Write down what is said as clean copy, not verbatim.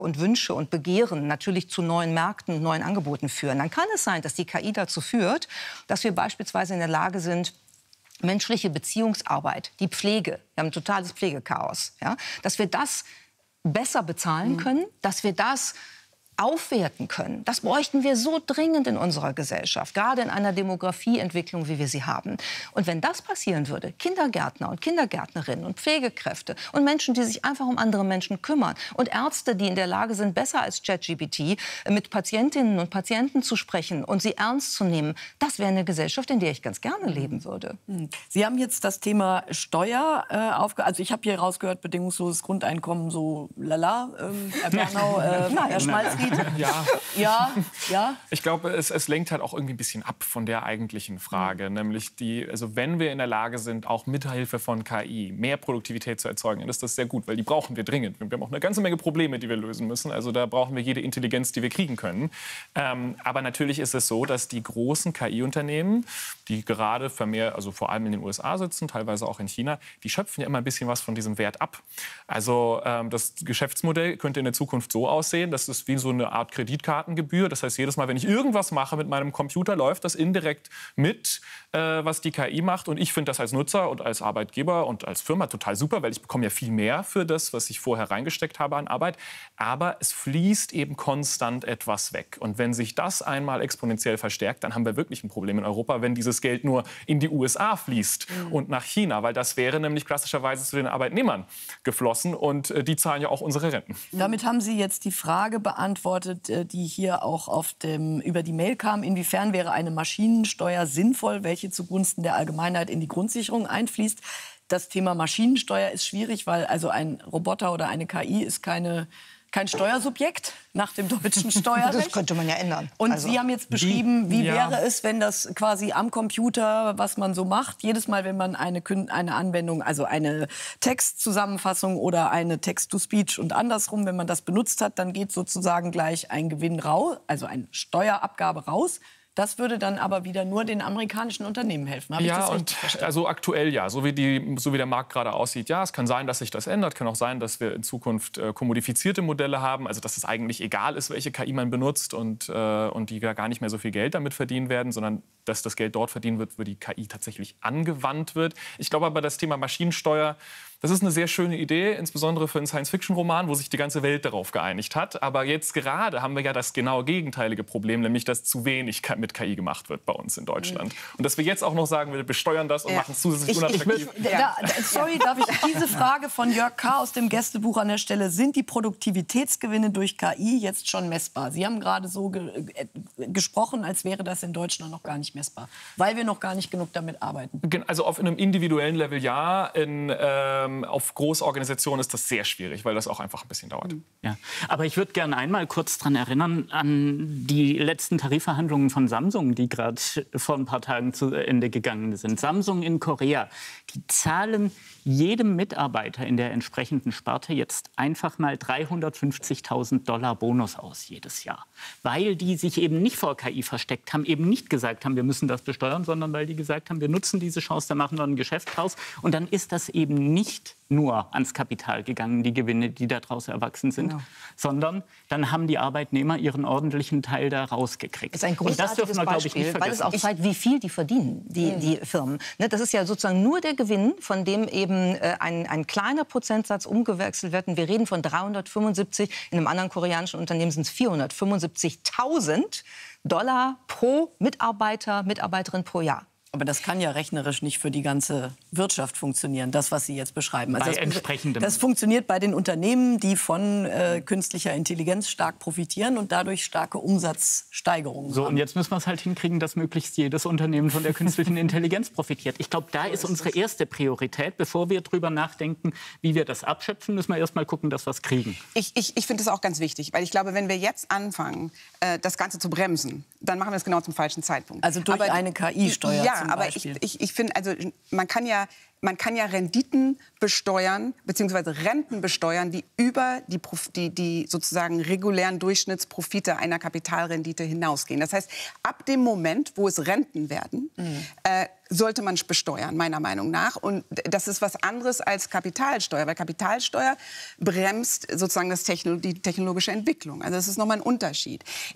und Wünsche und Begehren natürlich zu neuen Märkten, neuen Angeboten führen, dann kann es sein, dass die KI dazu führt, dass wir beispielsweise in der Lage sind, menschliche Beziehungsarbeit, die Pflege, wir haben ein totales Pflegechaos, ja, dass wir das besser bezahlen können, dass wir das aufwerten können. Das bräuchten wir so dringend in unserer Gesellschaft, gerade in einer Demografieentwicklung, wie wir sie haben. Und wenn das passieren würde, Kindergärtner und Kindergärtnerinnen und Pflegekräfte und Menschen, die sich einfach um andere Menschen kümmern und Ärzte, die in der Lage sind, besser als ChatGPT mit Patientinnen und Patienten zu sprechen und sie ernst zu nehmen, das wäre eine Gesellschaft, in der ich ganz gerne leben würde. Sie haben jetzt das Thema Steuer also ich habe hier rausgehört, bedingungsloses Grundeinkommen, so lala, Herr Bernau, Herr Schmalzried. Ja. Ich glaube, es lenkt halt auch irgendwie ein bisschen ab von der eigentlichen Frage, nämlich also wenn wir in der Lage sind, auch mit Hilfe von KI mehr Produktivität zu erzeugen, dann ist das sehr gut, weil die brauchen wir dringend. Wir haben auch eine ganze Menge Probleme, die wir lösen müssen. Also da brauchen wir jede Intelligenz, die wir kriegen können. Aber natürlich ist es so, dass die großen KI-Unternehmen, die gerade vermehrt, also vor allem in den USA sitzen, teilweise auch in China, die schöpfen ja immer ein bisschen was von diesem Wert ab. Also das Geschäftsmodell könnte in der Zukunft so aussehen, dass es wie so eine Art Kreditkartengebühr. Das heißt, jedes Mal, wenn ich irgendwas mache mit meinem Computer, läuft das indirekt mit, was die KI macht. Und ich finde das als Nutzer und als Arbeitgeber und als Firma total super, weil ich bekomme ja viel mehr für das, was ich vorher reingesteckt habe an Arbeit. Aber es fließt eben konstant etwas weg. Und wenn sich das einmal exponentiell verstärkt, dann haben wir wirklich ein Problem in Europa, wenn dieses Geld nur in die USA fließt und nach China. Weil das wäre nämlich klassischerweise zu den Arbeitnehmern geflossen. Und die zahlen ja auch unsere Renten. Damit haben Sie jetzt die Frage beantwortet, die hier auch über die Mail kam. Inwiefern wäre eine Maschinensteuer sinnvoll, welche zugunsten der Allgemeinheit in die Grundsicherung einfließt? Das Thema Maschinensteuer ist schwierig, weil also ein Roboter oder eine KI ist kein Steuersubjekt nach dem deutschen Steuerrecht. Das könnte man ja ändern. Und Sie haben jetzt beschrieben, wie wäre es, wenn das quasi am Computer, was man so macht, jedes Mal, wenn man eine Anwendung, also eine Textzusammenfassung oder eine Text-to-Speech und andersrum, wenn man das benutzt hat, dann geht sozusagen gleich ein Gewinn raus, also eine Steuerabgabe raus. Das würde dann aber wieder nur den amerikanischen Unternehmen helfen. Habe ich das richtig verstanden? Also aktuell ja, so wie der Markt gerade aussieht, ja, es kann sein, dass sich das ändert, kann auch sein, dass wir in Zukunft kommodifizierte Modelle haben, also dass es eigentlich egal ist, welche KI man benutzt und die gar nicht mehr so viel Geld damit verdienen werden, sondern dass das Geld dort verdient wird, wo die KI tatsächlich angewandt wird. Ich glaube aber, das Thema Maschinensteuer, das ist eine sehr schöne Idee, insbesondere für einen Science-Fiction-Roman, wo sich die ganze Welt darauf geeinigt hat. Aber jetzt gerade haben wir ja das genau gegenteilige Problem, nämlich dass zu wenig mit KI gemacht wird bei uns in Deutschland. Und dass wir jetzt auch noch sagen, wir besteuern das und machen es zusätzlich unattraktiv. Sorry, darf ich diese Frage von Jörg K. aus dem Gästebuch an der Stelle, sind die Produktivitätsgewinne durch KI jetzt schon messbar? Sie haben gerade so gesprochen, als wäre das in Deutschland noch gar nicht messbar, weil wir noch gar nicht genug damit arbeiten. Also auf einem individuellen Level ja, auf Großorganisationen ist das sehr schwierig, weil das auch einfach ein bisschen dauert. Ja, aber ich würde gerne einmal kurz daran erinnern, an die letzten Tarifverhandlungen von Samsung, die gerade vor ein paar Tagen zu Ende gegangen sind. Samsung in Korea, die zahlen jedem Mitarbeiter in der entsprechenden Sparte jetzt einfach mal $350.000 Bonus aus jedes Jahr. Weil die sich eben nicht vor KI versteckt haben, eben nicht gesagt haben, wir müssen das besteuern, sondern weil die gesagt haben, wir nutzen diese Chance, da machen wir ein Geschäft draus. Und dann ist das eben nicht nur ans Kapital gegangen, die Gewinne, die daraus erwachsen sind, sondern dann haben die Arbeitnehmer ihren ordentlichen Teil da rausgekriegt. Das ist ein großartiges Beispiel, weil es auch zeigt, wie viel die verdienen, die Firmen. Ne, das ist ja sozusagen nur der Gewinn, von dem eben ein kleiner Prozentsatz umgewechselt wird. Und wir reden von 375, in einem anderen koreanischen Unternehmen sind es $475.000 pro Mitarbeiter, Mitarbeiterin pro Jahr. Aber das kann ja rechnerisch nicht für die ganze Wirtschaft funktionieren, das, was Sie jetzt beschreiben. Also das funktioniert bei den Unternehmen, die von künstlicher Intelligenz stark profitieren und dadurch starke Umsatzsteigerungen haben. Und jetzt müssen wir es halt hinkriegen, dass möglichst jedes Unternehmen von der künstlichen Intelligenz profitiert. Ich glaube, da ist unsere erste Priorität. Bevor wir darüber nachdenken, wie wir das abschöpfen, müssen wir erst mal gucken, dass wir es kriegen. Ich finde das auch ganz wichtig, weil ich glaube, wenn wir jetzt anfangen, das Ganze zu bremsen, dann machen wir es genau zum falschen Zeitpunkt. Also durch eine KI-Steuer. Ja, aber ich finde, also man kann ja Renditen besteuern, beziehungsweise Renten besteuern, die über die sozusagen regulären Durchschnittsprofite einer Kapitalrendite hinausgehen. Das heißt, ab dem Moment, wo es Renten werden, sollte man besteuern, meiner Meinung nach. Und das ist was anderes als Kapitalsteuer, weil Kapitalsteuer bremst sozusagen die technologische Entwicklung. Also das ist nochmal ein Unterschied.